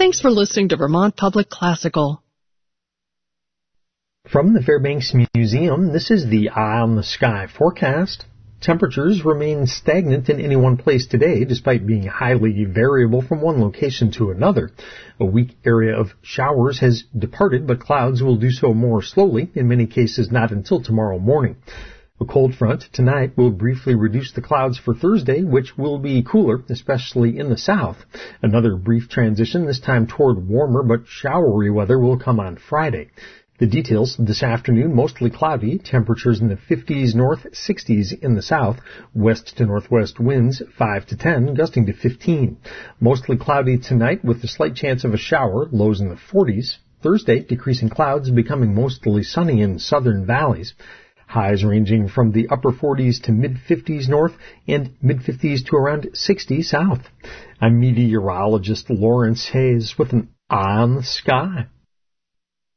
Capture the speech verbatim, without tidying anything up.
Thanks for listening to Vermont Public Classical. From the Fairbanks Museum, this is the Eye on the Sky forecast. Temperatures remain stagnant in any one place today, despite being highly variable from one location to another. A weak area of showers has departed, but clouds will do so more slowly, in many cases not until tomorrow morning. A cold front tonight will briefly reduce the clouds for Thursday, which will be cooler, especially in the south. Another brief transition, this time toward warmer but showery weather, will come on Friday. The details this afternoon, mostly cloudy, temperatures in the fifties north, sixties in the south, west to northwest winds five to ten, gusting to fifteen. Mostly cloudy tonight with a slight chance of a shower, lows in the forties. Thursday, decreasing clouds, becoming mostly sunny in southern valleys. Highs ranging from the upper forties to mid-fifties north and mid-fifties to around sixty south. I'm meteorologist Lawrence Hayes with an Eye on the Sky.